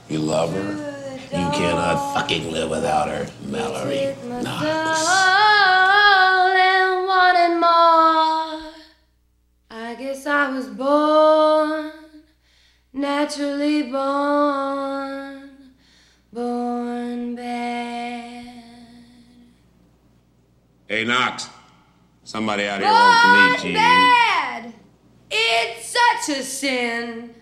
You love her? You cannot fucking live without her, Mallory Knox. And wanted more. I guess I was born, naturally born bad. Hey, Knox. Somebody out here wants to meet you. Born bad! It's such a sin.